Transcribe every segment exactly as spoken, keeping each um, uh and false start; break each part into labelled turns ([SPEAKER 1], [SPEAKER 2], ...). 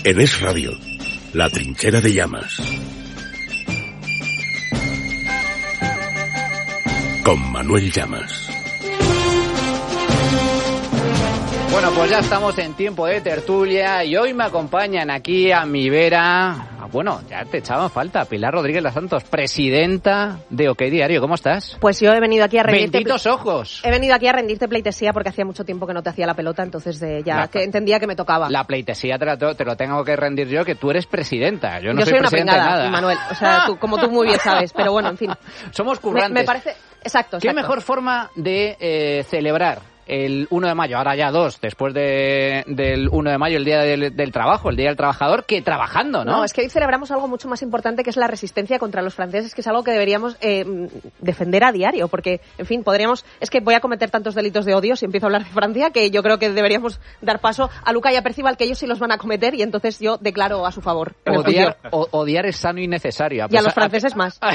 [SPEAKER 1] En Es Radio, La Trinchera de Llamas. Con Manuel Llamas.
[SPEAKER 2] Bueno, pues ya estamos en tiempo de tertulia y hoy me acompañan aquí a mi vera... Bueno, ya te echaba falta, Pilar Rodríguez Los Santos, presidenta de OK Diario. ¿Cómo estás?
[SPEAKER 3] Pues yo he venido aquí a rendirte...
[SPEAKER 2] ¡Benditos ojos!
[SPEAKER 3] He venido aquí a rendirte pleitesía porque hacía mucho tiempo que no te hacía la pelota, entonces de ya la, que entendía que me tocaba.
[SPEAKER 2] La pleitesía te, la, te lo tengo que rendir yo, que tú eres presidenta. Yo no
[SPEAKER 3] yo
[SPEAKER 2] soy,
[SPEAKER 3] soy una
[SPEAKER 2] presidenta
[SPEAKER 3] pringada,
[SPEAKER 2] de nada.
[SPEAKER 3] Manuel. O sea, tú, como tú muy bien sabes, pero bueno, en fin.
[SPEAKER 2] Somos currantes.
[SPEAKER 3] Me, me parece... Exacto, exacto.
[SPEAKER 2] ¿Qué mejor forma de eh, celebrar el uno de mayo, ahora ya dos, después de, del uno de mayo, el Día del, del Trabajo, el Día del Trabajador, que trabajando, ¿no?
[SPEAKER 3] No, es que hoy celebramos algo mucho más importante, que es la resistencia contra los franceses, que es algo que deberíamos eh, defender a diario, porque, en fin, podríamos... Es que voy a cometer tantos delitos de odio si empiezo a hablar de Francia, que yo creo que deberíamos dar paso a Luca y a Percival, que ellos sí los van a cometer, y entonces yo declaro a su favor.
[SPEAKER 2] Odiar, o, odiar es sano y necesario. A
[SPEAKER 3] y a los franceses a... más.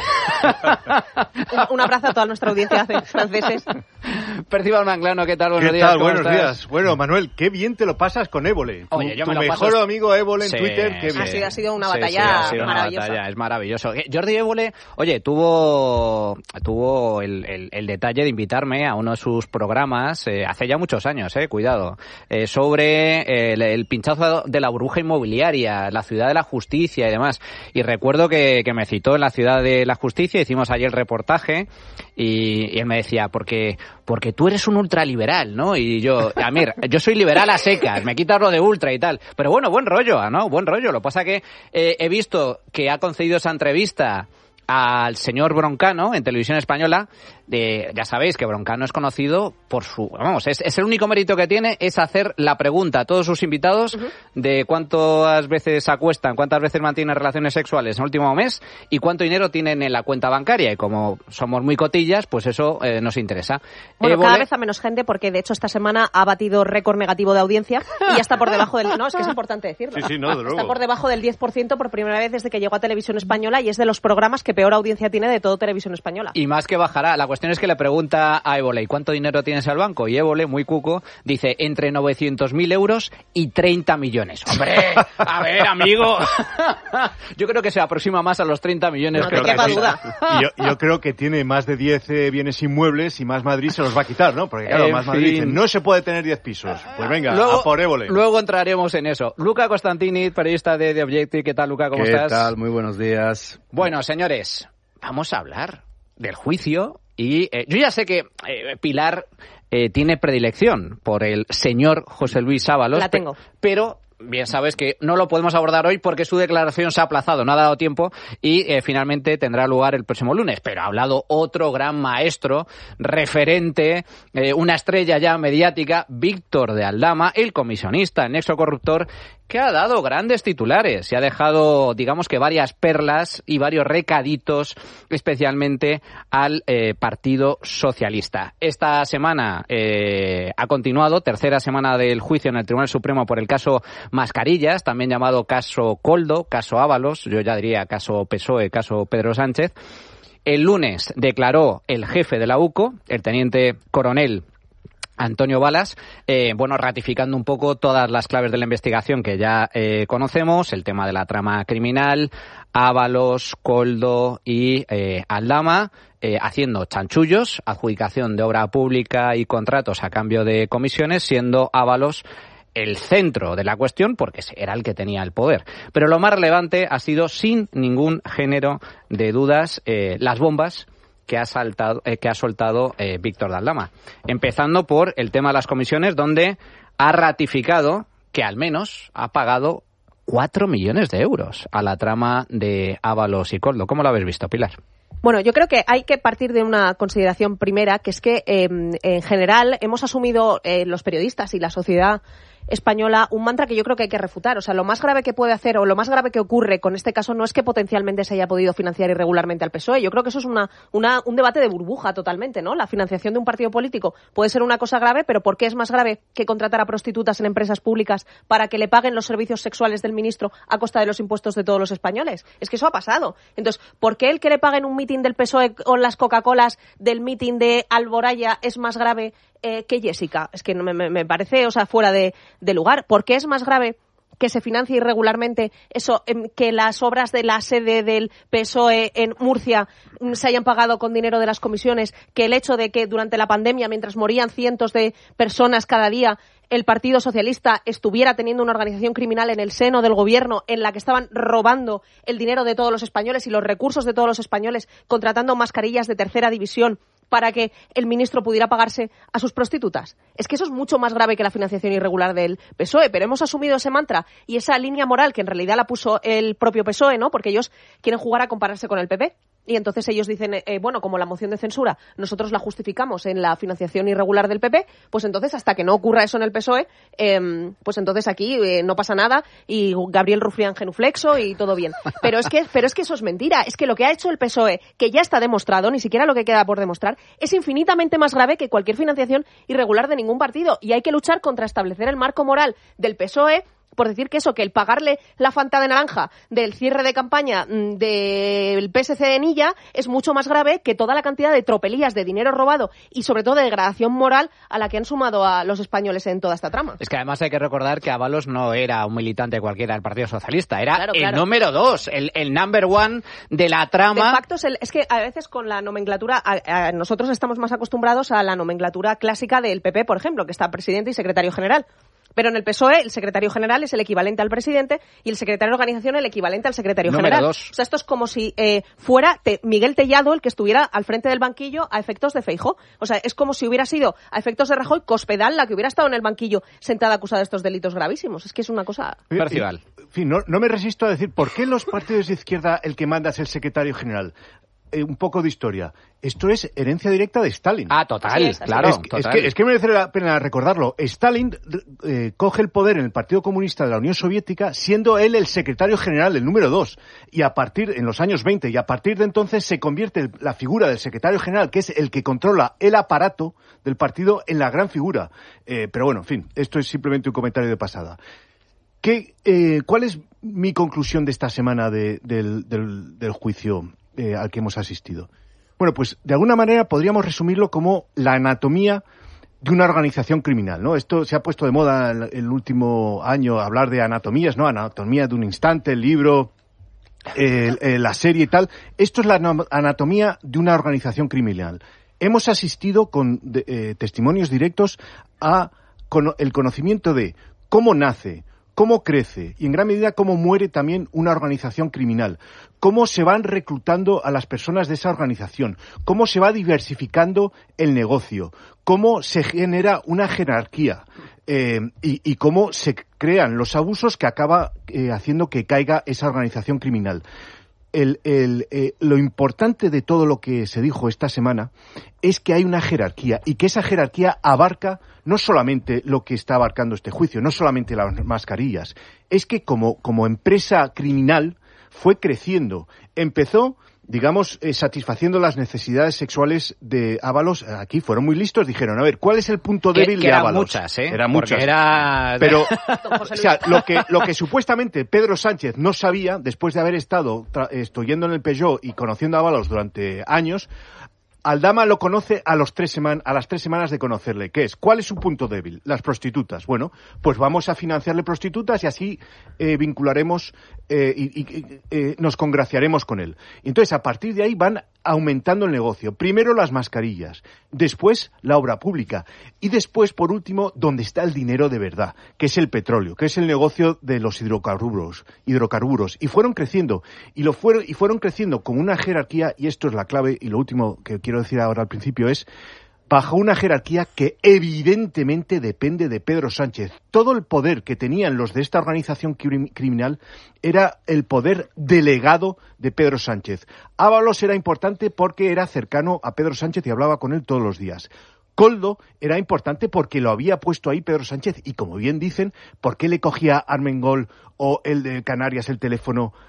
[SPEAKER 3] un, un abrazo a toda nuestra audiencia de franceses.
[SPEAKER 2] Percival Manglano, ¿qué tal? Buenos
[SPEAKER 4] ¿Qué
[SPEAKER 2] días.
[SPEAKER 4] tal? Buenos
[SPEAKER 2] estás?
[SPEAKER 4] días. Bueno, Manuel, qué bien te lo pasas con Évole.
[SPEAKER 2] Oye, yo
[SPEAKER 4] tu
[SPEAKER 2] me lo
[SPEAKER 4] mejor
[SPEAKER 2] paso...
[SPEAKER 4] amigo Évole en
[SPEAKER 2] sí,
[SPEAKER 4] Twitter, qué bien.
[SPEAKER 3] Ha sido, ha sido una batalla
[SPEAKER 2] sí, sí, ha sido
[SPEAKER 3] maravillosa.
[SPEAKER 2] Una batalla, es maravilloso. Jordi Évole, oye, tuvo tuvo el, el, el detalle de invitarme a uno de sus programas, eh, hace ya muchos años, eh, cuidado, eh, sobre eh, el, el pinchazo de la burbuja inmobiliaria, la ciudad de la justicia y demás. Y recuerdo que, que me citó en la ciudad de la justicia, hicimos allí el reportaje y, y él me decía, porque, porque tú eres un ultraliberal, ¿no? Y yo, a ver, yo soy liberal a secas, me quitas lo de ultra y tal. Pero bueno, buen rollo, ¿no? Buen rollo. Lo que pasa que eh, he visto que ha concedido esa entrevista al señor Broncano en Televisión Española. De, ya sabéis que Broncano es conocido por su... Vamos, es, es el único mérito que tiene es hacer la pregunta a todos sus invitados uh-huh. de cuántas veces acuestan, cuántas veces mantienen relaciones sexuales en el último mes y cuánto dinero tienen en la cuenta bancaria. Y como somos muy cotillas, pues eso eh, nos interesa.
[SPEAKER 3] Bueno,
[SPEAKER 2] Évole...
[SPEAKER 3] cada vez a menos gente, porque de hecho esta semana ha batido récord negativo de audiencia y ya está por debajo del... No, es que es importante decirlo.
[SPEAKER 4] Sí, sí, no, de luego.
[SPEAKER 3] Está por debajo del diez por ciento por primera vez desde que llegó a Televisión Española y es de los programas que peor audiencia tiene de todo Televisión Española.
[SPEAKER 2] Y más que bajará. La cuestión es que le pregunta a Évole, ¿y cuánto dinero tienes al banco? Y Évole, muy cuco, dice entre novecientos mil euros y treinta millones. ¡Hombre! A ver, amigo. Yo creo que se aproxima más a los treinta millones.
[SPEAKER 3] No
[SPEAKER 2] que
[SPEAKER 3] te quepa
[SPEAKER 2] sí.
[SPEAKER 3] duda.
[SPEAKER 4] Y yo, yo creo que tiene más de diez eh, bienes inmuebles y Más Madrid se los va a quitar, ¿no? Porque claro,
[SPEAKER 2] en
[SPEAKER 4] Más Madrid
[SPEAKER 2] fin.
[SPEAKER 4] dice, no se puede tener diez pisos. Pues venga,
[SPEAKER 2] luego,
[SPEAKER 4] a por Évole.
[SPEAKER 2] Luego entraremos en eso. Luca Costantini, periodista de The Objective. ¿Qué tal, Luca? ¿Cómo
[SPEAKER 5] ¿Qué
[SPEAKER 2] estás?
[SPEAKER 5] ¿Qué tal? Muy buenos días.
[SPEAKER 2] Bueno, señores, vamos a hablar del juicio. Y eh, yo ya sé que eh, Pilar eh, tiene predilección por el señor José Luis Ábalos.
[SPEAKER 3] La tengo.
[SPEAKER 2] Pe- pero bien sabes que no lo podemos abordar hoy porque su declaración se ha aplazado, no ha dado tiempo y eh, finalmente tendrá lugar el próximo lunes. Pero ha hablado otro gran maestro, referente, eh, una estrella ya mediática, Víctor de Aldama, el comisionista, el nexo corruptor, que ha dado grandes titulares y ha dejado, digamos que varias perlas y varios recaditos, especialmente al eh, Partido Socialista. Esta semana eh, ha continuado, tercera semana del juicio en el Tribunal Supremo por el caso Mascarillas, también llamado caso Koldo, caso Ábalos, yo ya diría caso P S O E, caso Pedro Sánchez. El lunes declaró el jefe de la U C O, el teniente coronel Antonio Balas, eh, bueno, ratificando un poco todas las claves de la investigación que ya eh, conocemos, el tema de la trama criminal, Ábalos, Koldo y eh, Aldama, eh, haciendo chanchullos, adjudicación de obra pública y contratos a cambio de comisiones, siendo Ábalos el centro de la cuestión porque era el que tenía el poder. Pero lo más relevante ha sido, sin ningún género de dudas, eh, las bombas que ha saltado, eh, que ha soltado eh, Víctor de Aldama. Empezando por el tema de las comisiones, donde ha ratificado que al menos ha pagado cuatro millones de euros a la trama de Ábalos y Koldo. ¿Cómo lo habéis visto, Pilar?
[SPEAKER 3] Bueno, yo creo que hay que partir de una consideración primera, que es que eh, en general hemos asumido eh, los periodistas y la sociedad española un mantra que yo creo que hay que refutar. O sea, lo más grave que puede hacer o lo más grave que ocurre con este caso no es que potencialmente se haya podido financiar irregularmente al P S O E. Yo creo que eso es una, una, un debate de burbuja totalmente, ¿no? La financiación de un partido político puede ser una cosa grave, pero ¿por qué es más grave que contratar a prostitutas en empresas públicas para que le paguen los servicios sexuales del ministro a costa de los impuestos de todos los españoles? Es que eso ha pasado. Entonces, ¿por qué el que le paguen un mitin del P S O E o las Coca-Colas del mitin de Alboraya es más grave eh, que Jessica? Es que me, me, me parece, o sea, fuera de, de lugar. ¿Por qué es más grave que se financie irregularmente eso, que las obras de la sede del P S O E en Murcia se hayan pagado con dinero de las comisiones, que el hecho de que durante la pandemia, mientras morían cientos de personas cada día, el Partido Socialista estuviera teniendo una organización criminal en el seno del gobierno en la que estaban robando el dinero de todos los españoles y los recursos de todos los españoles, contratando mascarillas de tercera división para que el ministro pudiera pagarse a sus prostitutas. Es que eso es mucho más grave que la financiación irregular del P S O E, pero hemos asumido ese mantra y esa línea moral que en realidad la puso el propio P S O E, ¿no? Porque ellos quieren jugar a compararse con el P P. Y entonces ellos dicen, eh, bueno, como la moción de censura nosotros la justificamos en la financiación irregular del P P, pues entonces hasta que no ocurra eso en el P S O E, eh, pues entonces aquí eh, no pasa nada y Gabriel Rufián genuflexo y todo bien. Pero es que pero es que eso es mentira. Es que lo que ha hecho el P S O E, que ya está demostrado, ni siquiera lo que queda por demostrar, es infinitamente más grave que cualquier financiación irregular de ningún partido. Y hay que luchar contra establecer el marco moral del P S O E por decir que eso, que el pagarle la Fanta de naranja del cierre de campaña del P S C en Illa es mucho más grave que toda la cantidad de tropelías de dinero robado y sobre todo de degradación moral a la que han sumado a los españoles en toda esta trama.
[SPEAKER 2] Es que además hay que recordar que Ábalos no era un militante cualquiera del Partido Socialista, era
[SPEAKER 3] claro,
[SPEAKER 2] el
[SPEAKER 3] claro.
[SPEAKER 2] número dos, el, el number one de la trama.
[SPEAKER 3] De facto es, el, es que a veces con la nomenclatura, a, a nosotros estamos más acostumbrados a la nomenclatura clásica del P P, por ejemplo, que está presidente y secretario general. Pero en el P S O E el secretario general es el equivalente al presidente y el secretario de organización el equivalente al secretario
[SPEAKER 2] Número
[SPEAKER 3] general.
[SPEAKER 2] dos.
[SPEAKER 3] O sea, esto es como si eh, fuera te, Miguel Tellado el que estuviera al frente del banquillo a efectos de Feijóo. O sea, es como si hubiera sido a efectos de Rajoy Cospedal la que hubiera estado en el banquillo sentada acusada de estos delitos gravísimos. Es que es una cosa...
[SPEAKER 2] Percival.
[SPEAKER 4] En fin, no, no me resisto a decir, ¿por qué en los partidos de izquierda el que manda es el secretario general? Eh, un poco de historia. Esto es herencia directa de Stalin.
[SPEAKER 2] Ah, total,
[SPEAKER 3] Sí, es,
[SPEAKER 2] claro.
[SPEAKER 4] Es que,
[SPEAKER 2] total.
[SPEAKER 4] es, que, es que merece la pena recordarlo. Stalin eh, coge el poder en el Partido Comunista de la Unión Soviética siendo él el secretario general, el número dos. Y a partir, en los años veinte, y a partir de entonces se convierte la figura del secretario general, que es el que controla el aparato del partido, en la gran figura. Eh, pero bueno, en fin, esto es simplemente un comentario de pasada. ¿Qué, eh, ¿Cuál es mi conclusión de esta semana de, del, del, del juicio eh, al que hemos asistido? Bueno, pues de alguna manera podríamos resumirlo como la anatomía de una organización criminal, ¿no? Esto se ha puesto de moda el, el último año, hablar de anatomías, ¿no? Anatomía de un instante, el libro, eh, eh, la serie y tal. Esto es la anatomía de una organización criminal. Hemos asistido con de, eh, testimonios directos a con, el conocimiento de cómo nace, cómo crece y en gran medida cómo muere también una organización criminal, cómo se van reclutando a las personas de esa organización, cómo se va diversificando el negocio, cómo se genera una jerarquía eh, y, y cómo se crean los abusos que acaba eh, haciendo que caiga esa organización criminal. El, el, eh, lo importante de todo lo que se dijo esta semana es que hay una jerarquía y que esa jerarquía abarca no solamente lo que está abarcando este juicio, no solamente las mascarillas, es que como, como empresa criminal fue creciendo. Empezó, digamos, eh, satisfaciendo las necesidades sexuales de Ábalos. Aquí fueron muy listos, dijeron, a ver, ¿cuál es el punto
[SPEAKER 2] que,
[SPEAKER 4] débil
[SPEAKER 2] que
[SPEAKER 4] de
[SPEAKER 2] eran
[SPEAKER 4] Ábalos?
[SPEAKER 2] muchas, ¿eh?
[SPEAKER 4] Eran
[SPEAKER 2] Porque
[SPEAKER 4] muchas.
[SPEAKER 2] Era...
[SPEAKER 4] Pero, o sea, lo que, lo que supuestamente Pedro Sánchez no sabía, después de haber estado estudiando en el Peugeot y conociendo a Ábalos durante años, Aldama lo conoce a, los tres seman- a las tres semanas de conocerle. ¿Qué es? ¿Cuál es su punto débil? Las prostitutas. Bueno, pues vamos a financiarle prostitutas y así eh, vincularemos eh, y, y eh, nos congraciaremos con él. Entonces, a partir de ahí van aumentando el negocio. Primero las mascarillas, después la obra pública y después, por último, donde está el dinero de verdad, que es el petróleo, que es el negocio de los hidrocarburos, hidrocarburos. Y fueron creciendo y lo fueron y fueron creciendo con una jerarquía, y esto es la clave y lo último que quiero decir ahora al principio es bajo una jerarquía que evidentemente depende de Pedro Sánchez. Todo el poder que tenían los de esta organización crim- criminal era el poder delegado de Pedro Sánchez. Ábalos era importante porque era cercano a Pedro Sánchez y hablaba con él todos los días. Koldo era importante porque lo había puesto ahí Pedro Sánchez y, como bien dicen, ¿por qué le cogía Armengol o el de Canarias el teléfono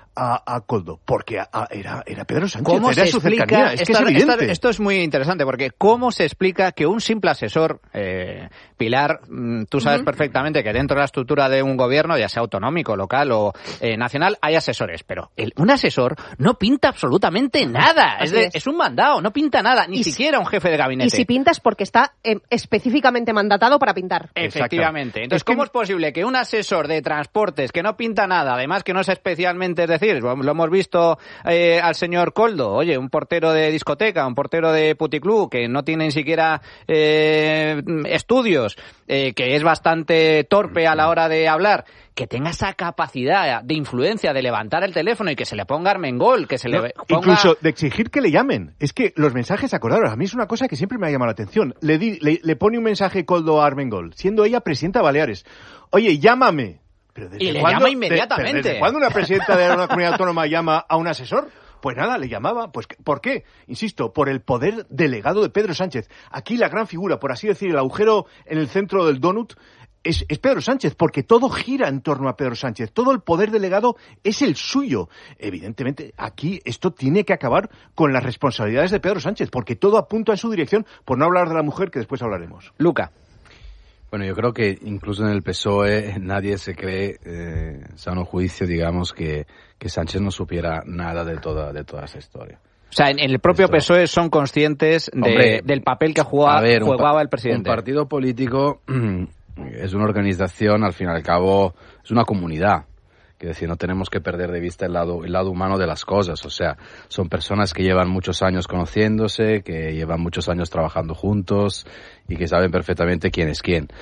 [SPEAKER 4] a, a Koldo? Porque a, a, era, era Pedro Sánchez,
[SPEAKER 2] ¿Cómo
[SPEAKER 4] era
[SPEAKER 2] se
[SPEAKER 4] su
[SPEAKER 2] explica?
[SPEAKER 4] cercanía. Es que
[SPEAKER 2] Esta,
[SPEAKER 4] es evidente.
[SPEAKER 2] esta, esto es muy interesante, porque ¿cómo se explica que un simple asesor, eh, Pilar, tú sabes uh-huh. perfectamente que dentro de la estructura de un gobierno, ya sea autonómico, local o eh, nacional, hay asesores, pero el, un asesor no pinta absolutamente nada. Es, de, es. es un mandado, no pinta nada, ni y siquiera si, un jefe de gabinete.
[SPEAKER 3] Y si pinta es porque está eh, específicamente mandatado para pintar.
[SPEAKER 2] Efectivamente. Entonces, ¿cómo es posible que un asesor de transportes que no pinta nada, además que no es especialmente, es decir, lo, lo hemos visto eh, al señor Koldo, oye, un portero de discoteca, un portero de puticlub, que no tiene ni siquiera eh, estudios, eh, que es bastante torpe a la hora de hablar, que tenga esa capacidad de influencia, de levantar el teléfono y que se le ponga Armengol, que se no, le ponga...
[SPEAKER 4] Incluso de exigir que le llamen. Es que los mensajes, acordaros, a mí es una cosa que siempre me ha llamado la atención. Le, di, le, le pone un mensaje Koldo a Armengol, siendo ella presidenta de Baleares. Oye, llámame.
[SPEAKER 2] Pero ¿desde y le cuándo, llama inmediatamente.
[SPEAKER 4] De, ¿Desde cuándo una presidenta de una comunidad autónoma llama a un asesor? Pues nada, le llamaba. Pues ¿por qué? Insisto, por el poder delegado de Pedro Sánchez. Aquí la gran figura, por así decir, el agujero en el centro del donut, es, es Pedro Sánchez, porque todo gira en torno a Pedro Sánchez. Todo el poder delegado es el suyo. Evidentemente, aquí esto tiene que acabar con las responsabilidades de Pedro Sánchez, porque todo apunta en su dirección, por no hablar de la mujer, que después hablaremos.
[SPEAKER 2] Luca.
[SPEAKER 5] Bueno, yo creo que incluso en el P S O E nadie se cree, eh, sano juicio, digamos, que, que Sánchez no supiera nada de toda, de toda esa historia.
[SPEAKER 2] O sea, en, en el propio Esto, P S O E son conscientes de, Hombre, del papel que jugaba, ver, jugaba
[SPEAKER 5] pa-
[SPEAKER 2] el presidente.
[SPEAKER 5] Un partido político es una organización, al fin y al cabo, es una comunidad. Quiero decir, no tenemos que perder de vista el lado, el lado humano de las cosas. O sea, son personas que llevan muchos años conociéndose, que llevan muchos años trabajando juntos y que saben perfectamente quién es quién.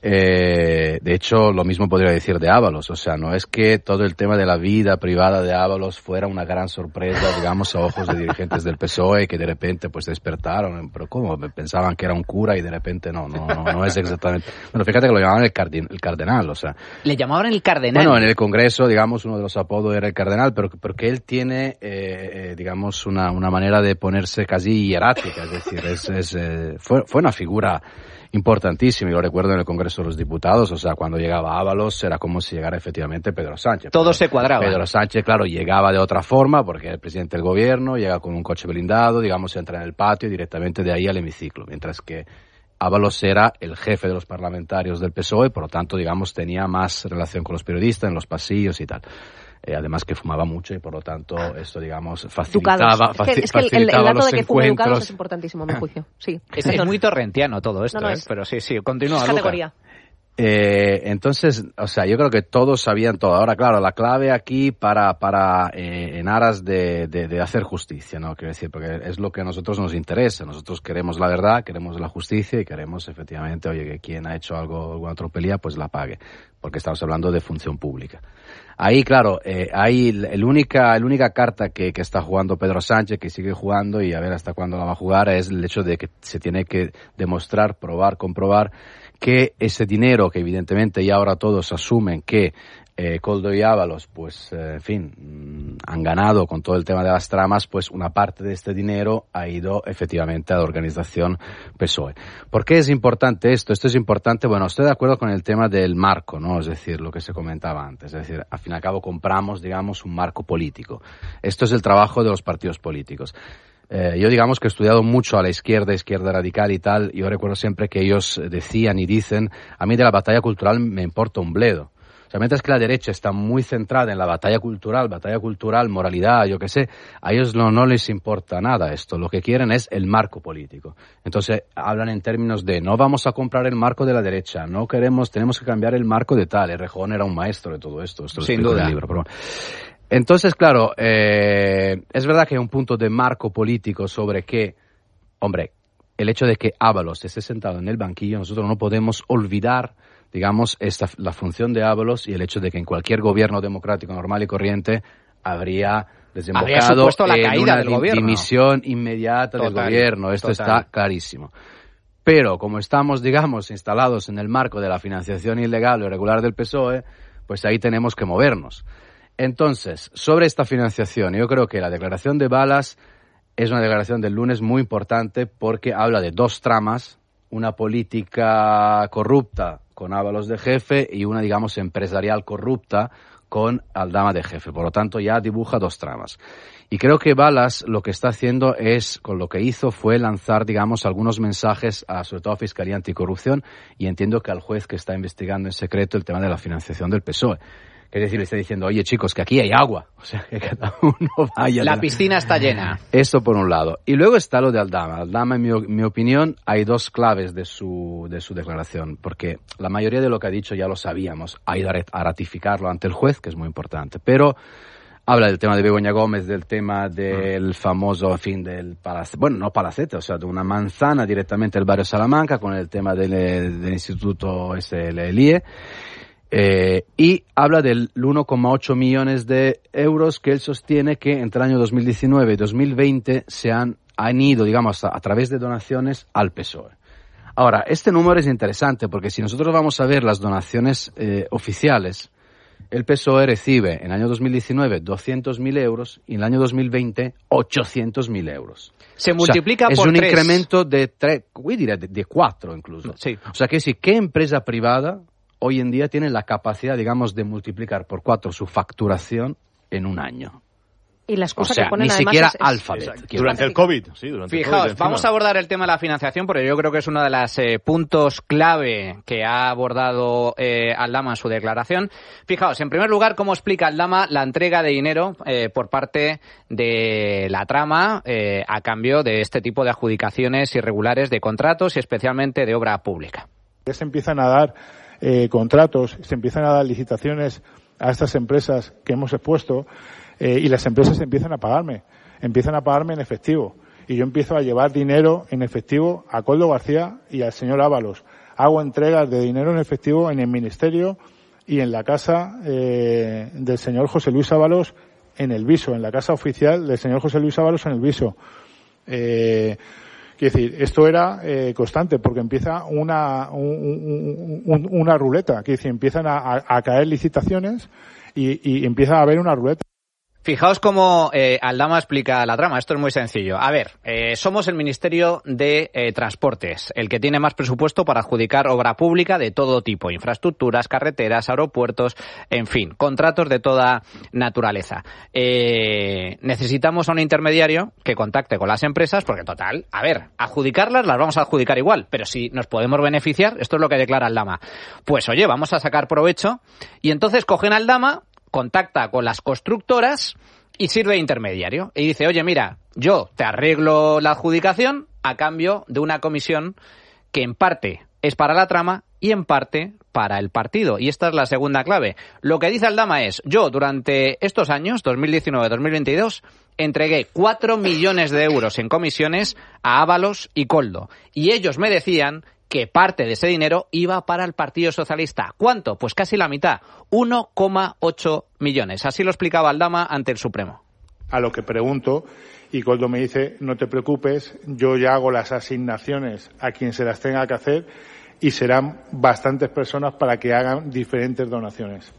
[SPEAKER 5] Eh, de hecho, lo mismo podría decir de Ábalos. O sea, no es que todo el tema de la vida privada de Ábalos fuera una gran sorpresa, digamos, a ojos de dirigentes del P S O E que de repente pues despertaron. Pero ¿cómo? Pensaban que era un cura y de repente no, no, no, no es exactamente. Bueno, fíjate que lo llamaban el, cardin, el cardenal, o sea.
[SPEAKER 2] Le llamaban el cardenal.
[SPEAKER 5] Bueno, en el Congreso, digamos, uno de los apodos era el cardenal, pero porque él tiene, eh, eh, digamos, una, una manera de ponerse casi hierática, es decir, es, es, eh, fue, fue una figura importantísimo, yo recuerdo en el Congreso de los Diputados, o sea, cuando llegaba Ábalos era como si llegara efectivamente Pedro Sánchez.
[SPEAKER 2] Todo
[SPEAKER 5] Pedro,
[SPEAKER 2] se cuadraba.
[SPEAKER 5] Pedro Sánchez, claro, llegaba de otra forma, porque era el presidente del gobierno, llega con un coche blindado, digamos, entra en el patio y directamente de ahí al hemiciclo, mientras que Ábalos era el jefe de los parlamentarios del P S O E, por lo tanto, digamos, tenía más relación con los periodistas en los pasillos y tal. Eh, además que fumaba mucho y por lo tanto esto, digamos, facilitaba,
[SPEAKER 3] es que,
[SPEAKER 5] faci-
[SPEAKER 3] es que el,
[SPEAKER 5] facilitaba
[SPEAKER 3] el dato
[SPEAKER 5] los
[SPEAKER 3] de que
[SPEAKER 5] encuentros.
[SPEAKER 3] fume educados es importantísimo, a mi juicio. Sí.
[SPEAKER 2] Es, es muy torrentiano todo esto,
[SPEAKER 3] no, no
[SPEAKER 2] ¿eh?
[SPEAKER 3] es.
[SPEAKER 2] Pero sí, sí, continúa,
[SPEAKER 3] es
[SPEAKER 2] Luca.
[SPEAKER 3] categoría.
[SPEAKER 5] Eh, entonces, o sea, yo creo que todos sabían todo. Ahora, claro, la clave aquí para, para eh, en aras de, de, de hacer justicia, ¿no? Quiero decir, porque es lo que a nosotros nos interesa. Nosotros queremos la verdad, queremos la justicia y queremos efectivamente, oye, que quien ha hecho algo, alguna tropelía, pues la pague. Porque estamos hablando de función pública. Ahí, claro, eh, hay el única, el única carta que, que está jugando Pedro Sánchez, que sigue jugando y a ver hasta cuándo la va a jugar, es el hecho de que se tiene que demostrar, probar, comprobar que ese dinero que evidentemente ya ahora todos asumen que eh, Koldo y Ábalos, pues, eh, en fin, mmm, han ganado con todo el tema de las tramas, pues una parte de este dinero ha ido efectivamente a la organización P S O E. ¿Por qué es importante esto? Esto es importante, bueno, estoy de acuerdo con el tema del marco, ¿no? Es decir, lo que se comentaba antes, es decir, al fin y al cabo compramos, digamos, un marco político. Esto es el trabajo de los partidos políticos. Eh, yo digamos que he estudiado mucho a la izquierda, izquierda radical y tal, y yo recuerdo siempre que ellos decían y dicen, a mí de la batalla cultural me importa un bledo. O sea, mientras que la derecha está muy centrada en la batalla cultural, batalla cultural, moralidad, yo qué sé, a ellos no, no les importa nada esto. Lo que quieren es el marco político. Entonces, hablan en términos de no vamos a comprar el marco de la derecha, no queremos, tenemos que cambiar el marco de tal. Errejón era un maestro de todo esto. Esto lo
[SPEAKER 2] Sin
[SPEAKER 5] explico
[SPEAKER 2] duda.
[SPEAKER 5] en el libro, pero bueno. Entonces, claro, eh, es verdad que hay un punto de marco político sobre que, hombre, el hecho de que Ábalos esté sentado en el banquillo, nosotros no podemos olvidar, digamos, esta, la función de Ábalos y el hecho de que en cualquier gobierno democrático normal y corriente habría desembocado
[SPEAKER 2] la
[SPEAKER 5] en
[SPEAKER 2] caída
[SPEAKER 5] una
[SPEAKER 2] del
[SPEAKER 5] di-
[SPEAKER 2] gobierno.
[SPEAKER 5] dimisión inmediata
[SPEAKER 2] Total,
[SPEAKER 5] del gobierno. Esto
[SPEAKER 2] total.
[SPEAKER 5] está clarísimo. Pero como estamos, digamos, instalados en el marco de la financiación ilegal o irregular del P S O E, pues ahí tenemos que movernos. Entonces, sobre esta financiación, yo creo que la declaración de Balas es una declaración del lunes muy importante porque habla de dos tramas, una política corrupta con Ábalos de jefe y una, digamos, empresarial corrupta con Aldama de jefe. Por lo tanto, ya dibuja dos tramas. Y creo que Balas lo que está haciendo es, con lo que hizo, fue lanzar, digamos, algunos mensajes a, sobre todo, a Fiscalía Anticorrupción, y entiendo que al juez que está investigando en secreto el tema de la financiación del P S O E. Es decir, le está diciendo, oye, chicos, que aquí hay agua. O sea, que cada uno vaya...
[SPEAKER 2] La piscina está llena.
[SPEAKER 5] Eso por un lado. Y luego está lo de Aldama. Aldama, en mi, mi opinión, hay dos claves de su, de su declaración, porque la mayoría de lo que ha dicho ya lo sabíamos. Ha ido a ratificarlo ante el juez, que es muy importante. Pero habla del tema de Begoña Gómez, del tema del famoso, en fin, del palacete, bueno, no palacete, o sea, de una manzana directamente del barrio Salamanca, con el tema del, del instituto este, el I E. Eh, y habla del uno coma ocho millones de euros que él sostiene que entre el año dos mil diecinueve y dos mil veinte se han, han ido, digamos, a, a través de donaciones al P S O E. Ahora, este número es interesante porque si nosotros vamos a ver las donaciones eh, oficiales, el P S O E recibe en el año dos mil diecinueve doscientos mil euros y en el año dos mil veinte ochocientos mil euros.
[SPEAKER 2] Se multiplica
[SPEAKER 5] o sea,
[SPEAKER 2] por
[SPEAKER 5] es un
[SPEAKER 2] tres.
[SPEAKER 5] incremento de tres, diré de, de cuatro incluso.
[SPEAKER 2] Sí.
[SPEAKER 5] O sea que sí, ¿qué empresa privada hoy en día tiene la capacidad, digamos, de multiplicar por cuatro su facturación en un año?
[SPEAKER 3] Y la excusa
[SPEAKER 5] o sea,
[SPEAKER 3] que ponen
[SPEAKER 5] ni
[SPEAKER 3] además
[SPEAKER 5] siquiera
[SPEAKER 3] es, es...
[SPEAKER 5] Alphabet.
[SPEAKER 4] Durante el COVID, sí, durante
[SPEAKER 2] Fijaos,
[SPEAKER 4] el COVID.
[SPEAKER 2] vamos a abordar el tema de la financiación porque yo creo que es uno de los eh, puntos clave que ha abordado eh, Aldama en su declaración. Fijaos, en primer lugar, cómo explica Aldama la entrega de dinero eh, por parte de la trama eh, a cambio de este tipo de adjudicaciones irregulares de contratos y especialmente de obra pública.
[SPEAKER 6] Se empiezan a dar eh, contratos, se empiezan a dar licitaciones a estas empresas que hemos expuesto. Eh, y las empresas empiezan a pagarme, empiezan a pagarme en efectivo. Y yo empiezo a llevar dinero en efectivo a Koldo García y al señor Ábalos. Hago entregas de dinero en efectivo en el ministerio y en la casa eh, del señor José Luis Ábalos en el Viso, en la casa oficial del señor José Luis Ábalos en el Viso. Eh, quiero decir, esto era eh, constante porque empieza una, un, un, una ruleta. Quiero decir, empiezan a, a, a caer licitaciones y, y empieza a haber una ruleta.
[SPEAKER 2] Fijaos cómo eh, Aldama explica la trama. Esto es muy sencillo. A ver, eh, somos el Ministerio de eh, Transportes, el que tiene más presupuesto para adjudicar obra pública de todo tipo, infraestructuras, carreteras, aeropuertos, en fin, contratos de toda naturaleza. Eh, necesitamos a un intermediario que contacte con las empresas, porque total, a ver, adjudicarlas las vamos a adjudicar igual, pero si nos podemos beneficiar, esto es lo que declara Aldama. Pues oye, vamos a sacar provecho, y entonces cogen a Aldama, contacta con las constructoras y sirve de intermediario. Y dice, oye, mira, yo te arreglo la adjudicación a cambio de una comisión que en parte es para la trama y en parte para el partido. Y esta es la segunda clave. Lo que dice Aldama es, yo durante estos años, dos mil diecinueve a dos mil veintidós, entregué cuatro millones de euros en comisiones a Ábalos y Koldo. Y ellos me decían que parte de ese dinero iba para el Partido Socialista. ¿Cuánto? Pues casi la mitad, uno coma ocho millones. Así lo explicaba Aldama ante el Supremo.
[SPEAKER 6] A lo que pregunto, y Koldo me dice, no te preocupes, yo ya hago las asignaciones a quien se las tenga que hacer y serán bastantes personas para que hagan diferentes donaciones.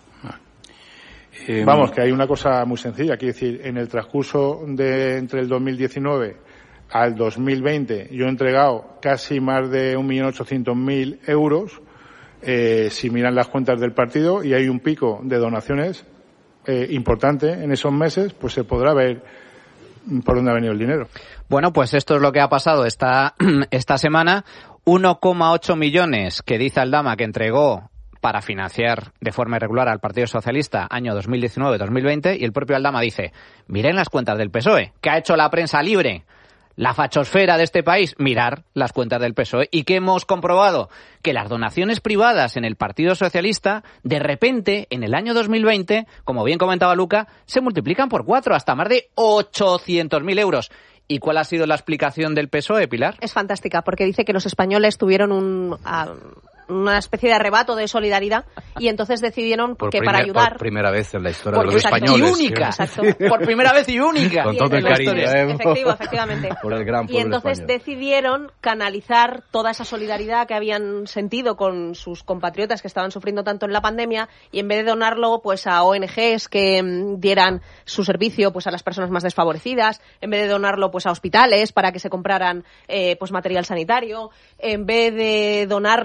[SPEAKER 6] Eh, Vamos, que hay una cosa muy sencilla, quiero decir, en el transcurso de entre el dos mil diecinueve al dos mil veinte yo he entregado casi más de un millón ochocientos mil euros, eh, si miran las cuentas del partido, y hay un pico de donaciones eh, importante en esos meses, pues se podrá ver por dónde ha venido el dinero.
[SPEAKER 2] Bueno, pues esto es lo que ha pasado esta, esta semana. uno coma ocho millones que dice Aldama que entregó para financiar de forma irregular al Partido Socialista año dos mil diecinueve dos mil veinte, y el propio Aldama dice, miren las cuentas del P S O E, que ha hecho la prensa libre, la fachosfera de este país, mirar las cuentas del P S O E. ¿Y qué hemos comprobado? Que las donaciones privadas en el Partido Socialista, de repente, en el año dos mil veinte, como bien comentaba Luca, se multiplican por cuatro, hasta más de ochocientos mil euros. ¿Y cuál ha sido la explicación del P S O E, Pilar?
[SPEAKER 3] Es fantástica, porque dice que los españoles tuvieron un... Uh, una especie de arrebato de solidaridad y entonces decidieron
[SPEAKER 5] por
[SPEAKER 3] que
[SPEAKER 5] primer,
[SPEAKER 3] para ayudar
[SPEAKER 5] por primera vez en la historia
[SPEAKER 3] por,
[SPEAKER 5] de los
[SPEAKER 3] exacto,
[SPEAKER 5] españoles
[SPEAKER 2] y única
[SPEAKER 3] exacto.
[SPEAKER 2] por primera vez y única
[SPEAKER 5] con todo el cariño, ¿eh?
[SPEAKER 3] efectivo, efectivamente
[SPEAKER 5] por el gran pueblo
[SPEAKER 3] y entonces
[SPEAKER 5] español.
[SPEAKER 3] Decidieron canalizar toda esa solidaridad que habían sentido con sus compatriotas que estaban sufriendo tanto en la pandemia, y en vez de donarlo pues a O N Ges que mm, dieran su servicio pues a las personas más desfavorecidas, en vez de donarlo pues a hospitales para que se compraran eh, pues material sanitario, en vez de donarlo pues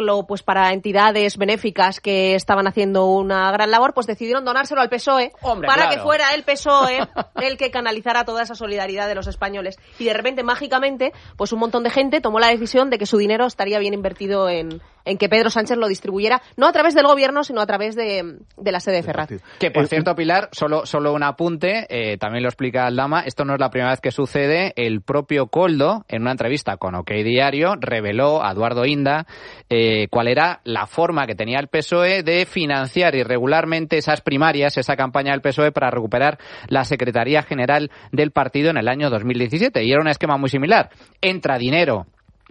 [SPEAKER 3] para entidades benéficas que estaban haciendo una gran labor, pues decidieron donárselo al P S O E. Hombre, para claro. que fuera el P S O E el que canalizara toda esa solidaridad de los españoles. Y de repente, mágicamente, pues un montón de gente tomó la decisión de que su dinero estaría bien invertido en, en que Pedro Sánchez lo distribuyera, no a través del gobierno, sino a través de, de la sede de Ferraz.
[SPEAKER 2] Que, por cierto, Pilar, solo, solo un apunte, eh, también lo explica Aldama, esto no es la primera vez que sucede. El propio Koldo, en una entrevista con OK Diario, reveló a Eduardo Inda eh, cuál era la forma que tenía el P S O E de financiar irregularmente esas primarias, esa campaña del P S O E para recuperar la Secretaría General del partido en el año dos mil diecisiete. Y era un esquema muy similar. Entra dinero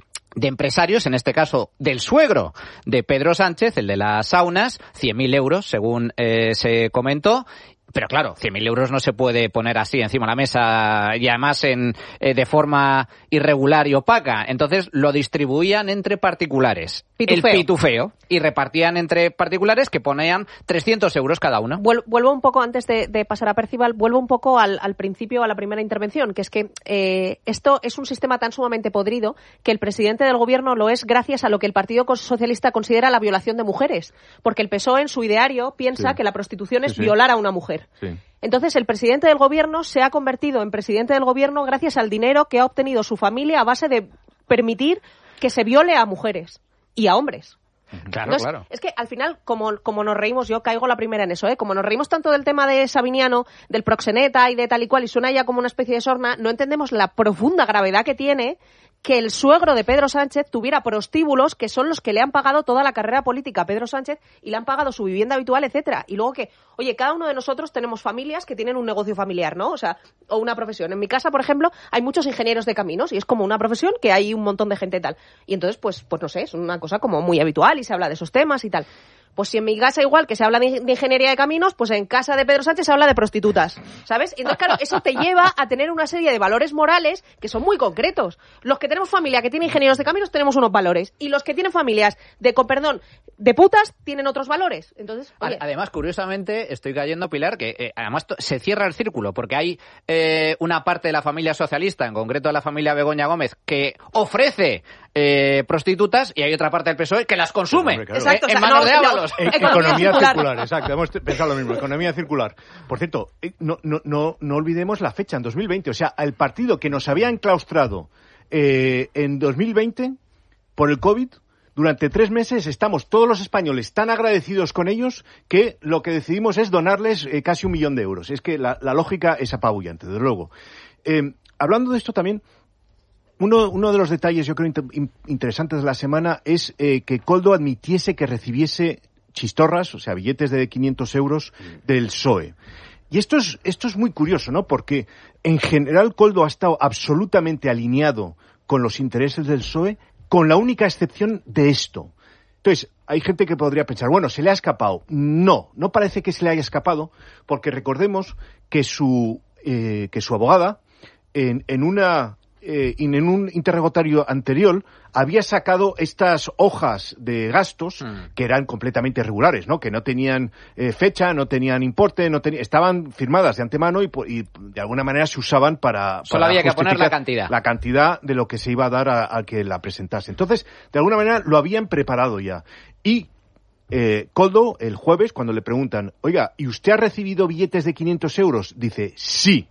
[SPEAKER 2] de empresarios, en este caso del suegro de Pedro Sánchez, el de las saunas, cien mil euros, según eh, se comentó. Pero claro, cien mil euros no se puede poner así encima de la mesa y además en eh, de forma irregular y opaca. Entonces lo distribuían entre particulares. Pitufeo. El pitufeo. Y repartían entre particulares que ponían trescientos euros cada uno.
[SPEAKER 3] Vuelvo un poco, antes de, de pasar a Percival, vuelvo un poco al, al principio, a la primera intervención, que es que eh, esto es un sistema tan sumamente podrido que el presidente del gobierno lo es gracias a lo que el Partido Socialista considera la violación de mujeres. Porque el P S O E en su ideario piensa sí. que la prostitución es sí, sí. violar a una mujer. Sí. Entonces, el presidente del gobierno se ha convertido en presidente del gobierno gracias al dinero que ha obtenido su familia a base de permitir que se viole a mujeres y a hombres.
[SPEAKER 2] Claro,
[SPEAKER 3] Entonces,
[SPEAKER 2] claro.
[SPEAKER 3] Es que al final, como, como nos reímos, yo caigo la primera en eso, ¿eh? Como nos reímos tanto del tema de Sabiniano, del proxeneta y de tal y cual, y suena ya como una especie de sorna, no entendemos la profunda gravedad que tiene que el suegro de Pedro Sánchez tuviera prostíbulos que son los que le han pagado toda la carrera política a Pedro Sánchez y le han pagado su vivienda habitual, etcétera. Y luego que, oye, cada uno de nosotros tenemos familias que tienen un negocio familiar, ¿no? O sea, o una profesión. En mi casa, por ejemplo, hay muchos ingenieros de caminos y es como una profesión que hay un montón de gente y tal. Y entonces, pues, pues no sé, es una cosa como muy habitual y se habla de esos temas y tal. Pues si en mi casa igual que se habla de, de ingeniería de caminos, pues en casa de Pedro Sánchez se habla de prostitutas, ¿sabes? Y entonces, claro, eso te lleva a tener una serie de valores morales que son muy concretos. Los que tenemos familia que tiene ingenieros de caminos tenemos unos valores. Y los que tienen familias de, con perdón, de putas tienen otros valores. Entonces, oye.
[SPEAKER 2] Además, curiosamente, estoy cayendo, Pilar, que eh, además se cierra el círculo, porque hay eh, una parte de la familia socialista, en concreto de la familia Begoña Gómez, que ofrece eh, prostitutas y hay otra parte del P S O E que las consume. Hombre, claro.
[SPEAKER 3] Exacto,
[SPEAKER 2] eh, en
[SPEAKER 3] o sea,
[SPEAKER 2] manos
[SPEAKER 3] no,
[SPEAKER 2] de Ábalos.
[SPEAKER 4] E- economía circular. circular, exacto. Hemos pensado lo mismo, economía circular. Por cierto, no, no, no, no olvidemos la fecha, en dos mil veinte. O sea, el partido que nos había enclaustrado eh, en dos mil veinte por el COVID, durante tres meses estamos todos los españoles tan agradecidos con ellos que lo que decidimos es donarles eh, casi un millón de euros. Es que la, la lógica es apabullante, desde luego. Eh, hablando de esto también, Uno, uno de los detalles, yo creo, inter, interesantes de la semana es eh, que Koldo admitiese que recibiese chistorras, o sea, billetes de quinientos euros del P S O E. Y esto es, esto es muy curioso, ¿no? Porque en general Koldo ha estado absolutamente alineado con los intereses del P S O E, con la única excepción de esto. Entonces, hay gente que podría pensar, bueno, ¿se le ha escapado? No, no parece que se le haya escapado, porque recordemos que su, eh, que su abogada, en, en una... Eh, en un interrogatorio anterior había sacado estas hojas de gastos mm. que eran completamente irregulares, ¿no? Que no tenían eh, fecha, no tenían importe, no tenían, estaban firmadas de antemano y, y de alguna manera se usaban para,
[SPEAKER 2] Solo
[SPEAKER 4] para
[SPEAKER 2] había que poner la cantidad.
[SPEAKER 4] La cantidad de lo que se iba a dar a, a que la presentase. Entonces, de alguna manera lo habían preparado ya. Y eh, Koldo, el jueves, cuando le preguntan, oiga, ¿y usted ha recibido billetes de quinientos euros? Dice, sí.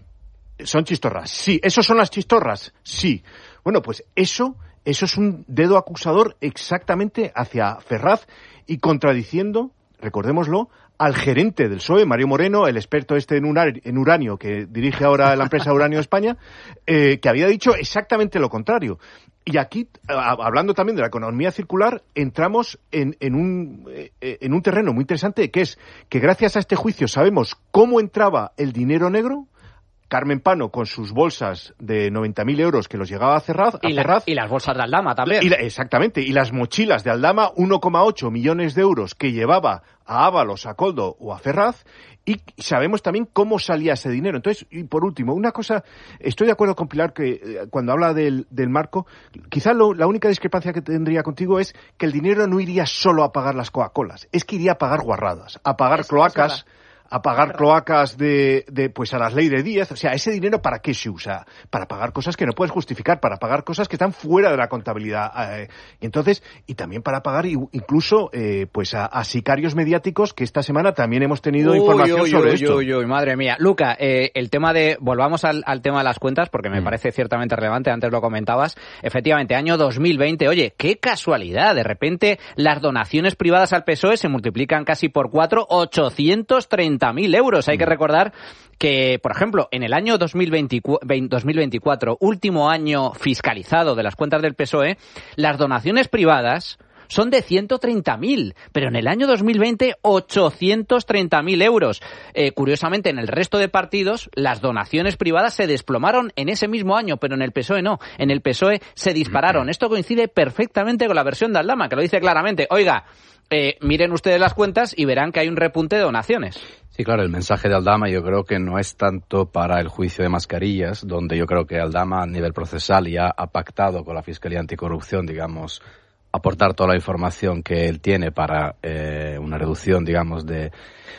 [SPEAKER 4] ¿Son chistorras? Sí. ¿Esos son las chistorras? Sí. Bueno, pues eso, eso es un dedo acusador exactamente hacia Ferraz y contradiciendo, recordémoslo, al gerente del P S O E, Mario Moreno, el experto este en, urar, en uranio, que dirige ahora la empresa Uranio España, eh, que había dicho exactamente lo contrario. Y aquí, hablando también de la economía circular, entramos en, en, un, eh, en un terreno muy interesante, que es que gracias a este juicio sabemos cómo entraba el dinero negro. Carmen Pano con sus bolsas de noventa mil euros que los llegaba a Ferraz. A
[SPEAKER 2] y, la,
[SPEAKER 4] Ferraz
[SPEAKER 2] y las bolsas de Aldama también.
[SPEAKER 4] Y la, exactamente. Y las mochilas de Aldama, uno coma ocho millones de euros que llevaba a Ábalos, a Koldo o a Ferraz. Y sabemos también cómo salía ese dinero. Entonces, y por último, una cosa, estoy de acuerdo con Pilar que eh, cuando habla del, del marco, quizá lo, la única discrepancia que tendría contigo es que el dinero no iría solo a pagar las Coca-Colas, es que iría a pagar guarradas, a pagar es, cloacas, a pagar cloacas de, de, pues a las ley de Díaz. O sea, ¿ese dinero para qué se usa? Para pagar cosas que no puedes justificar, para pagar cosas que están fuera de la contabilidad. Eh, y entonces, y también para pagar incluso, eh, pues a, a sicarios mediáticos, que esta semana también hemos tenido uy, información uy, sobre
[SPEAKER 2] uy,
[SPEAKER 4] esto.
[SPEAKER 2] Uy, uy, madre mía. Luca, eh, el tema de, volvamos al, al tema de las cuentas, porque me mm. parece ciertamente relevante, antes lo comentabas. Efectivamente, año dos mil veinte, oye, qué casualidad, de repente las donaciones privadas al P S O E se multiplican casi por cuatro, ochocientos treinta mil euros. Hay que recordar que, por ejemplo, en el año dos mil veinticuatro, último año fiscalizado de las cuentas del P S O E, las donaciones privadas son de ciento treinta mil, pero en el año dos mil veinte, ochocientos treinta mil euros. Eh, curiosamente, en el resto de partidos, las donaciones privadas se desplomaron en ese mismo año, pero en el P S O E no. En el P S O E se dispararon. Esto coincide perfectamente con la versión de Aldama, que lo dice claramente. Oiga, eh, miren ustedes las cuentas y verán que hay un repunte de donaciones.
[SPEAKER 5] Sí, claro, el mensaje de Aldama yo creo que no es tanto para el juicio de mascarillas, donde yo creo que Aldama a nivel procesal ya ha pactado con la Fiscalía Anticorrupción, digamos, aportar toda la información que él tiene para eh, una reducción, digamos, de,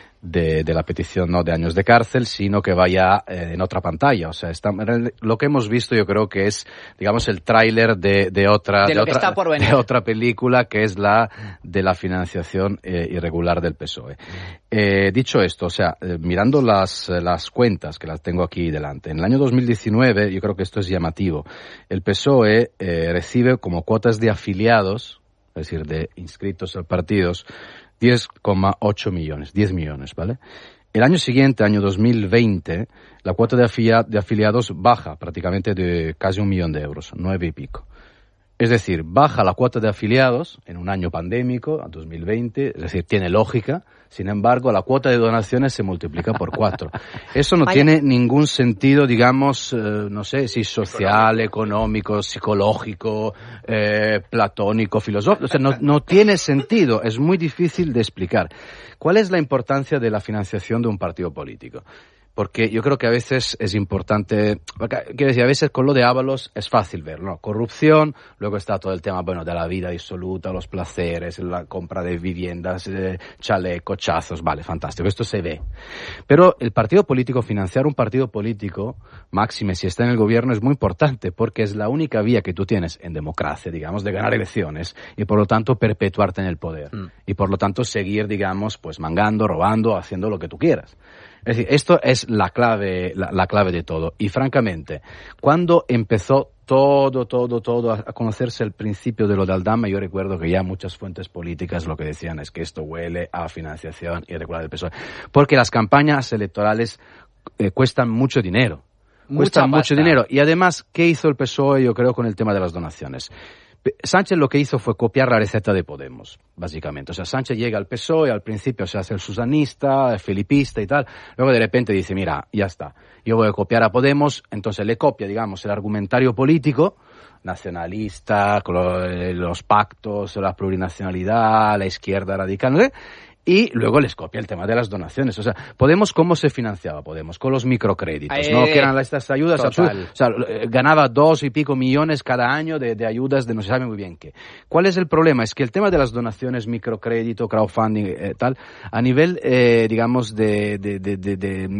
[SPEAKER 5] de, de la petición, no de años de cárcel, sino que vaya eh, en otra pantalla. O sea, está, lo que hemos visto yo creo que es, digamos, el tráiler de, de otra
[SPEAKER 2] de,
[SPEAKER 5] de,
[SPEAKER 2] otra,
[SPEAKER 5] de otra película, que es la de la financiación eh, irregular del P S O E. Eh, dicho esto, o sea, eh, mirando las, las cuentas, que las tengo aquí delante, en el año dos mil diecinueve, yo creo que esto es llamativo, el P S O E eh, recibe como cuotas de afiliados, es decir, de inscritos a partidos, diez coma ocho millones, diez millones, ¿vale? El año siguiente, año dos mil veinte, la cuota de, afilia- de afiliados baja prácticamente de casi un millón de euros, nueve y pico. Es decir, baja la cuota de afiliados en un año pandémico, a dos mil veinte, es decir, tiene lógica. Sin embargo, la cuota de donaciones se multiplica por cuatro. Eso no Vaya. tiene ningún sentido, digamos, eh, no sé, si social, económico, psicológico, eh, platónico, filosófico. O sea, no, no tiene sentido. Es muy difícil de explicar. ¿Cuál es la importancia de la financiación de un partido político? Porque yo creo que a veces es importante, quiero decir, a veces con lo de Ábalos es fácil verlo, ¿no? Corrupción, luego está todo el tema, bueno, de la vida disoluta, los placeres, la compra de viviendas, eh, chalecos, chazos, vale, fantástico, esto se ve. Pero el partido político, financiar un partido político, máxime si está en el gobierno, es muy importante, porque es la única vía que tú tienes en democracia, digamos, de ganar elecciones, y por lo tanto perpetuarte en el poder. Mm. Y por lo tanto seguir, digamos, pues mangando, robando, haciendo lo que tú quieras. Es decir, esto es la clave, la, la clave de todo. Y francamente, cuando empezó todo, todo, todo a, a conocerse el principio de lo de Aldama, yo recuerdo que ya muchas fuentes políticas lo que decían es que esto huele a financiación irregular del P S O E. Porque las campañas electorales eh, cuestan mucho dinero. Mucha cuestan pasta. mucho dinero. Y además, ¿qué hizo el P S O E, yo creo, con el tema de las donaciones? Sánchez lo que hizo fue copiar la receta de Podemos, básicamente. O sea, Sánchez llega al P S O E, al principio se hace el susanista, el filipista y tal, luego de repente dice, mira, ya está, yo voy a copiar a Podemos, entonces le copia, digamos, el argumentario político, nacionalista, con los pactos, la plurinacionalidad, la izquierda radical, ¿no? Y luego les copia el tema de las donaciones. O sea, Podemos, ¿cómo se financiaba Podemos? Con los microcréditos, eh, ¿no? Que eran estas ayudas absurdas. O sea, ganaba dos y pico millones cada año de, de ayudas de no se sabe muy bien qué. ¿Cuál es el problema? Es que el tema de las donaciones, microcrédito, crowdfunding, eh, tal, a nivel, eh, digamos, de, de, de, de,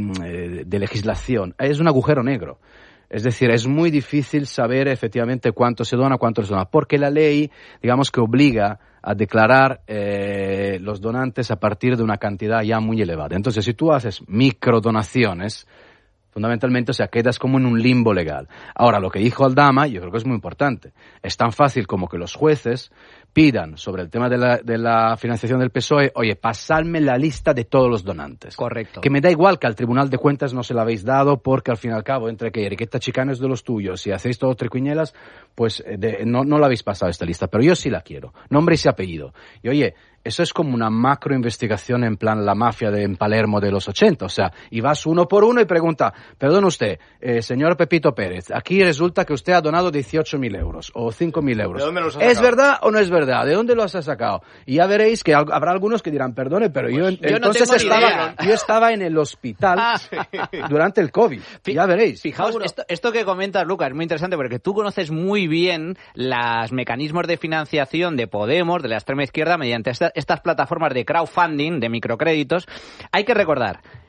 [SPEAKER 5] de, de legislación, es un agujero negro. Es decir, es muy difícil saber efectivamente cuánto se dona, cuánto se dona, porque la ley, digamos, que obliga a declarar eh, los donantes a partir de una cantidad ya muy elevada. Entonces, si tú haces microdonaciones, fundamentalmente, o sea, quedas como en un limbo legal. Ahora, lo que dijo Aldama, yo creo que es muy importante. Es tan fácil como que los jueces pidan sobre el tema de la, de la financiación del P S O E, oye, pasadme la lista de todos los donantes.
[SPEAKER 2] Correcto.
[SPEAKER 5] Que me da igual que al Tribunal de Cuentas no se la habéis dado, porque al fin y al cabo, entre que Enriqueta Chicano es de los tuyos y hacéis todo triquiñuelas, pues de, no, no la habéis pasado esta lista. Pero yo sí la quiero. Nombre y apellido. Y oye, eso es como una macro investigación en plan la mafia de en Palermo de los ochenta, o sea, y vas uno por uno y pregunta, perdón usted, eh, señor Pepito Pérez, aquí resulta que usted ha donado dieciocho mil euros o cinco mil euros.
[SPEAKER 4] ¿De dónde los ha
[SPEAKER 5] ¿Es
[SPEAKER 4] sacado?
[SPEAKER 5] verdad o no es verdad? ¿De dónde los ha sacado? Y ya veréis que habrá algunos que dirán, perdone, pero pues yo,
[SPEAKER 2] yo
[SPEAKER 5] entonces
[SPEAKER 2] no
[SPEAKER 5] estaba, yo estaba en el hospital
[SPEAKER 2] ah, sí.
[SPEAKER 5] durante el COVID,
[SPEAKER 2] F-
[SPEAKER 5] ya veréis.
[SPEAKER 2] Fijaos, esto, esto que comentas, Lucas, es muy interesante porque tú conoces muy bien los mecanismos de financiación de Podemos, de la extrema izquierda, mediante esta, estas plataformas de crowdfunding, de microcréditos. Hay que recordar,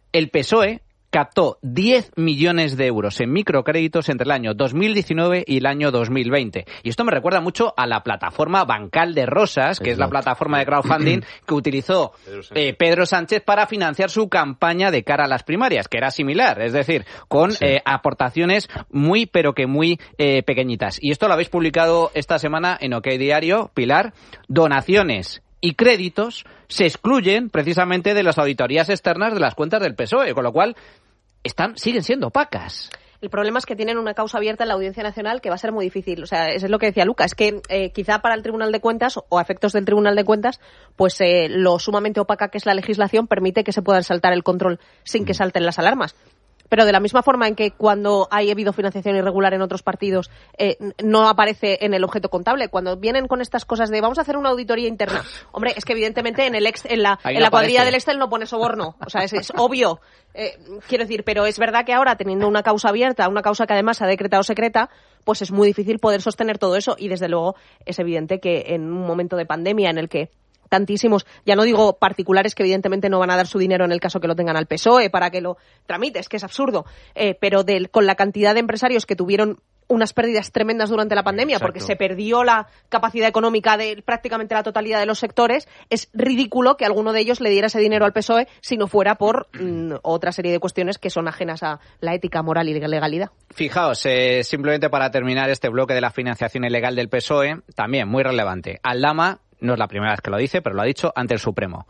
[SPEAKER 2] el P S O E captó diez millones de euros en microcréditos entre el año dos mil diecinueve y el año dos mil veinte. Y esto me recuerda mucho a la plataforma Bancal de Rosas, que Exacto. es la plataforma de crowdfunding que utilizó Pedro Sánchez. Eh, Pedro Sánchez para financiar su campaña de cara a las primarias, que era similar, es decir, con sí. eh, aportaciones muy, pero que muy eh, pequeñitas. Y esto lo habéis publicado esta semana en OK Diario, Pilar. Donaciones y créditos se excluyen precisamente de las auditorías externas de las cuentas del P S O E, con lo cual están siguen siendo opacas.
[SPEAKER 3] El problema es que tienen una causa abierta en la Audiencia Nacional que va a ser muy difícil. O sea, eso es lo que decía Luca, es que eh, quizá para el Tribunal de Cuentas o a efectos del Tribunal de Cuentas, pues eh, lo sumamente opaca que es la legislación permite que se puedan saltar el control sin que salten las alarmas. Pero de la misma forma en que cuando hay habido financiación irregular en otros partidos eh, no aparece en el objeto contable, cuando vienen con estas cosas de vamos a hacer una auditoría interna, hombre, es que evidentemente en el ex, en la, en la cuadrilla del Excel no pone soborno, o sea, es, es obvio, eh, quiero decir, pero es verdad que ahora teniendo una causa abierta, una causa que además se ha decretado secreta, pues es muy difícil poder sostener todo eso y desde luego es evidente que en un momento de pandemia en el que tantísimos, ya no digo particulares que evidentemente no van a dar su dinero en el caso que lo tengan al P S O E para que lo tramites, que es absurdo, eh, pero del, con la cantidad de empresarios que tuvieron unas pérdidas tremendas durante la pandemia, Exacto. porque se perdió la capacidad económica de prácticamente la totalidad de los sectores, es ridículo que alguno de ellos le diera ese dinero al P S O E si no fuera por mm, otra serie de cuestiones que son ajenas a la ética, moral y legalidad.
[SPEAKER 2] Fijaos, eh, simplemente para terminar este bloque de la financiación ilegal del P S O E, también muy relevante, Aldama, no es la primera vez que lo dice, pero lo ha dicho ante el Supremo.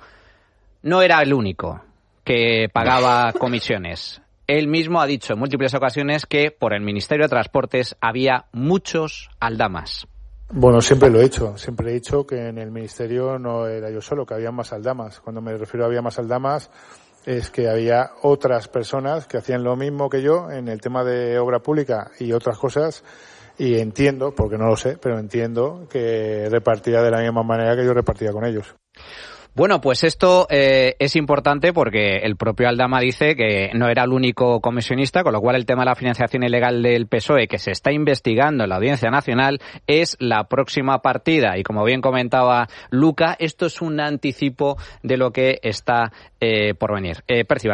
[SPEAKER 2] No era el único que pagaba comisiones. Él mismo ha dicho en múltiples ocasiones que por el Ministerio de Transportes había muchos aldamas.
[SPEAKER 6] Bueno, siempre lo he dicho. Siempre he dicho que en el Ministerio no era yo solo, que había más aldamas. Cuando me refiero a había más aldamas es que había otras personas que hacían lo mismo que yo en el tema de obra pública y otras cosas. Y entiendo, porque no lo sé, pero entiendo que repartía de la misma manera que yo repartía con ellos.
[SPEAKER 2] Bueno, pues esto eh, es importante porque el propio Aldama dice que no era el único comisionista, con lo cual el tema de la financiación ilegal del P S O E que se está investigando en la Audiencia Nacional es la próxima partida. Y como bien comentaba Luca, esto es un anticipo de lo que está eh, por venir. Eh, Percival.